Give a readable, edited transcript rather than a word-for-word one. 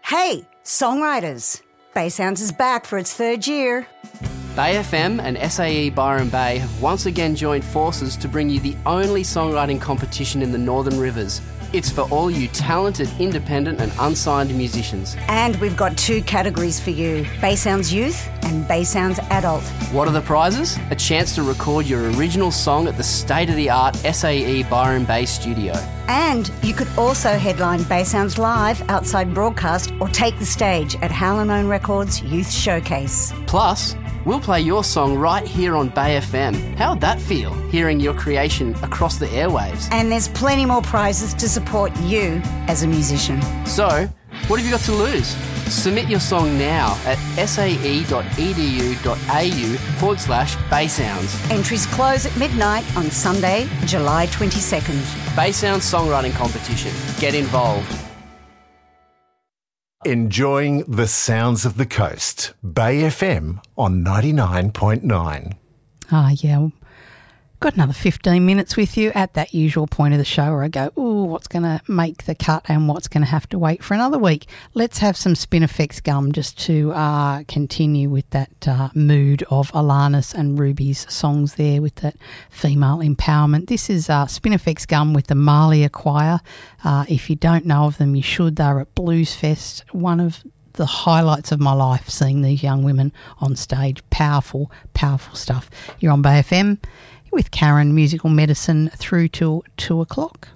Hey, songwriters! Bay Sounds is back for its third year. Bay FM and SAE Byron Bay have once again joined forces to bring you the only songwriting competition in the Northern Rivers. It's for all you talented, independent and unsigned musicians. And we've got 2 categories for you, Bay Sounds Youth and Bay Sounds Adult. What are the prizes? A chance to record your original song at the state-of-the-art SAE Byron Bay studio. And you could also headline Bay Sounds Live outside broadcast or take the stage at Howlin' Records Youth Showcase. Plus, we'll play your song right here on Bay FM. How'd that feel, hearing your creation across the airwaves? And there's plenty more prizes to support you as a musician. So, what have you got to lose? Submit your song now at sae.edu.au/baysounds. Entries close at midnight on Sunday, July 22nd. Bay Sounds Songwriting Competition. Get involved. Enjoying the sounds of the coast. Bay FM on 99.9. Yeah. Got another 15 minutes with you at that usual point of the show where I go, ooh, what's going to make the cut and what's going to have to wait for another week? Let's have some Spinifex gum just to continue with that mood of Alanis and Ruby's songs there with that female empowerment. This is Spinifex gum with the Malia Choir. If you don't know of them, you should. They're at Blues Fest, one of the highlights of my life, seeing these young women on stage. Powerful, powerful stuff. You're on Bay FM with Karen Musical Medicine through till 2 o'clock.